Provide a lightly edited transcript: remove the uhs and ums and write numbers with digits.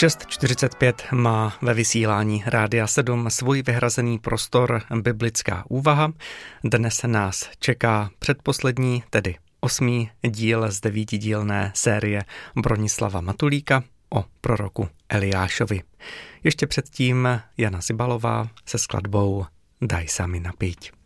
6:45 má ve vysílání Rádia 7 svůj vyhrazený prostor Biblická úvaha. Dnes nás čeká předposlední, tedy 8. díl z 9dílné série Bronislava Matulíka o proroku Eliášovi. Ještě předtím Jana Zibalová se skladbou Daj sa mi napíť.